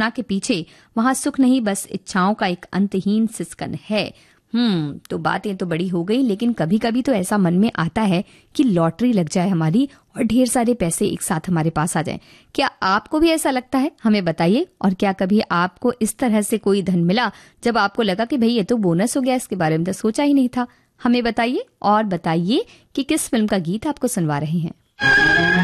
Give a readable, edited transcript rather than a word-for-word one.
तृष्णा के पीछे वहां सुख नहीं, बस इच्छाओं का एक अंतहीन सिसकन है। तो बातें तो बड़ी हो गई, लेकिन कभी कभी तो ऐसा मन में आता है कि लॉटरी लग जाए हमारी और ढेर सारे पैसे एक साथ हमारे पास आ जाएं। क्या आपको भी ऐसा लगता है? हमें बताइए। और क्या कभी आपको इस तरह से कोई धन मिला जब आपको लगा कि भाई ये तो बोनस हो गया, इसके बारे में तो सोचा ही नहीं था? हमें बताइए और बताइए कि किस फिल्म का गीत आपको सुनवा रहे हैं।